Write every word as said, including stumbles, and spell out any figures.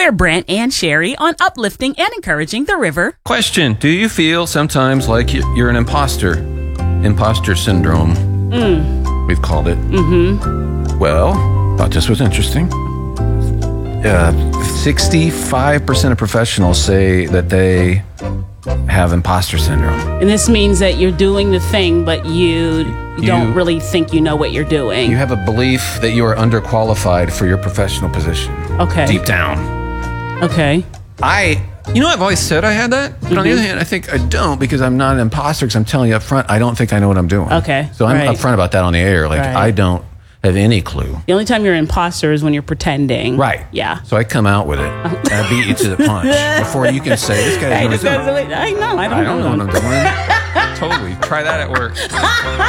We're Brent and Sherry on uplifting and encouraging the river. Question: do you feel sometimes like you- you're an imposter? Imposter syndrome. Mm. We've called it. Mm-hmm. Well, thought this was interesting. Uh, sixty-five percent of professionals say that they have imposter syndrome. And this means that you're doing the thing, but you, You- don't really think you know what you're doing. You have a belief that you are underqualified for your professional position. Okay. Deep down. Okay. I, you know, I've always said I had that, but Mm-hmm. on the other hand, I think I don't because I'm not an imposter because I'm telling you up front, I don't think I know what I'm doing. Okay, So I'm right. upfront about that on the air. Like, Right. I don't have any clue. The only time you're an imposter is when you're pretending. Right. Yeah. So I come out with it and I beat you to the punch before you can say, this guy Hey, doesn't know what this he's doing. guy's- I know. I don't, I don't know know. what I'm doing. Totally. Try that at work.